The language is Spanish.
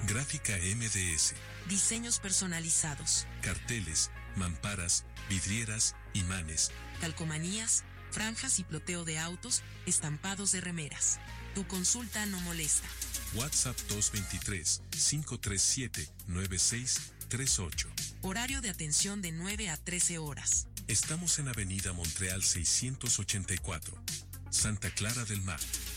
Gráfica MDS. Diseños personalizados. Carteles, mamparas, vidrieras, imanes. Calcomanías, franjas y ploteo de autos, estampados de remeras. Tu consulta no molesta. WhatsApp 223-537-9638. Horario de atención de 9 a 13 horas. Estamos en Avenida Montreal 684. Santa Clara del Mar.